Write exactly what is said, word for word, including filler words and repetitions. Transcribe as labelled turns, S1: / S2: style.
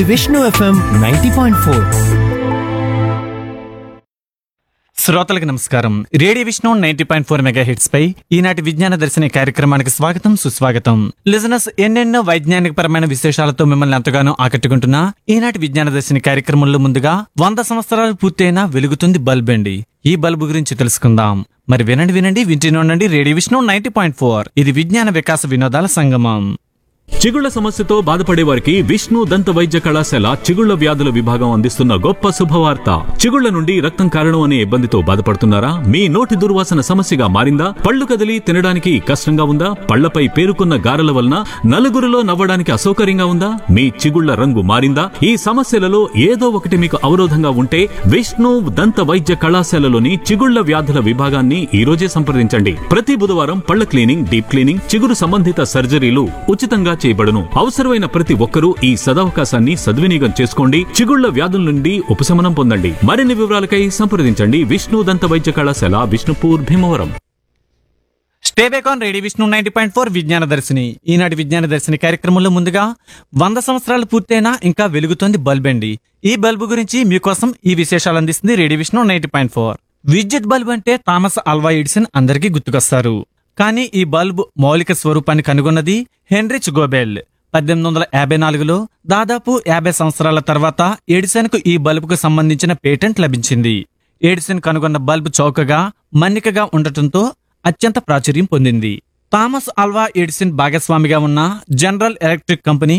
S1: Vishnu FM ninety point four.
S2: శ్రోతలకు నమస్కారం. Radio Vishnu ninety point four mega hits పై ఈనాటి విజ్ఞాన దర్శిని కార్యక్రమానికి స్వాగతం, సుస్వాగతం. లిజనర్స్, ఎన్నెన్నో వైజ్ఞానిక పరమైన విశేషాలతో మిమ్మల్ని ఎంతగానో ఆకట్టుకుంటున్న ఈనాటి విజ్ఞాన దర్శిని కార్యక్రమంలో ముందుగా వంద సంవత్సరాలు పూర్తయినా వెలుగుతుంది బల్బ్ అండి. ఈ బల్బు గురించి తెలుసుకుందాం. మరి వినండి వినండి వింటూనే ఉండండి radio Vishnu ninety point four. ఇది విజ్ఞాన వికాస వినోదాల సంగమం.
S3: చిగుళ్ల సమస్యతో బాధపడే వారికి విష్ణు దంత వైద్య కళాశాల చిగుళ్ల వ్యాధుల విభాగం అందిస్తున్న గొప్ప శుభవార్త. చిగుళ్ల నుండి రక్తం కారణం అనే ఇబ్బందితో బాధపడుతున్నారా? మీ నోటి దుర్వాసన సమస్యగా మారిందా? పళ్ళు కదిలి తినడానికి కష్టంగా ఉందా? పళ్లపై పేరుకున్న గారెల వలన నలుగురిలో నవ్వడానికి అసౌకర్యంగా ఉందా? మీ చిగుళ్ల రంగు మారిందా? ఈ సమస్యలలో ఏదో ఒకటి మీకు అవరోధంగా ఉంటే విష్ణు దంత వైద్య కళాశాలలోని చిగుళ్ల వ్యాధుల విభాగాన్ని ఈ రోజే సంప్రదించండి. ప్రతి బుధవారం పళ్ల క్లీనింగ్, డీప్ క్లీనింగ్, చిగురు సంబంధిత సర్జరీలు ఉచితంగా చేయబడును. అవసరమైన ప్రతి ఒక్కరూ ఈ సదవకాశాన్ని సద్వినియోగం చేసుకోండి. చిగుళ్ల వ్యాధుల నుండి ఉపశమనం పొందండి. మరిన్ని వివరాలకై సంప్రదించండి విష్ణు దంత వైద్య కళాశాల, Vishnupur, Bhimavaram.
S2: Stay back on radio Vishnu ninety point four విజ్ఞాన దర్శిని. ఈనాటి విజ్ఞాన దర్శిని కార్యక్రమంలో ముందుగా వంద సంవత్సరాలు పూర్తయినా ఇంకా వెలుగుతోంది బల్బ్ అండి. ఈ బల్బు గురించి మీకోసం ఈ విశేషాలు అందిస్తుంది radio Vishnu ninety point four. విద్యుత్ బల్బ్ అంటే థామస్ ఆల్వా ఎడిసన్ అందరికీ గుర్తుకొస్తారు. కానీ ఈ బల్బ్ మౌలిక స్వరూపాన్ని కనుగొన్నది హెన్రిచ్ గోబెల్. పద్దెనిమిది వందల యాభై నాలుగులో దాదాపు యాభై సంవత్సరాల తర్వాత ఎడిసన్ కు ఈ బల్బుకు సంబంధించిన పేటెంట్ లభించింది. ఎడిసన్ కనుగొన్న బల్బ్ చౌకగా, మన్నికగా ఉండటంతో అత్యంత ప్రాచుర్యం పొందింది. థామస్ ఆల్వా ఎడిసన్ భాగస్వామిగా ఉన్న జనరల్ ఎలక్ట్రిక్ కంపెనీ